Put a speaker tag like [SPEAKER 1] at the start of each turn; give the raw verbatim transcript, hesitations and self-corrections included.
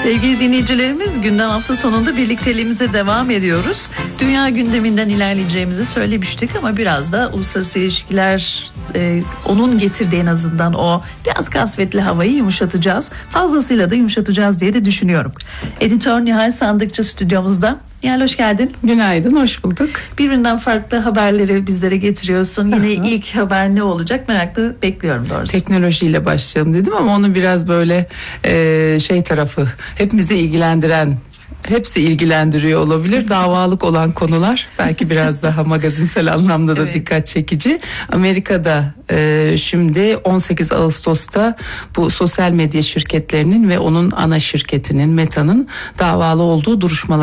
[SPEAKER 1] Sevgili dinleyicilerimiz, gündem hafta sonunda birlikteliğimize devam ediyoruz. Dünya gündeminden ilerleyeceğimizi söylemiştik ama biraz da uluslararası ilişkiler, e, onun getirdiği en azından o biraz kasvetli havayı yumuşatacağız. Fazlasıyla da yumuşatacağız diye de düşünüyorum. Editör Nihal Sandıkçı stüdyomuzda. Nihal, hoş geldin.
[SPEAKER 2] Günaydın, hoş bulduk.
[SPEAKER 1] Birbirinden farklı haberleri bizlere getiriyorsun. Yine Aha. ilk haber ne olacak merakla bekliyorum doğrusu.
[SPEAKER 2] Teknolojiyle başlayalım dedim ama onun biraz böyle e, şey tarafı, hepimizi ilgilendiren, hepsi ilgilendiriyor olabilir. Davalık olan konular belki biraz daha magazinsel anlamda da evet. dikkat çekici. Amerika'da e, şimdi on sekiz Ağustos'ta bu sosyal medya şirketlerinin ve onun ana şirketinin Meta'nın davalı olduğu duruşmalar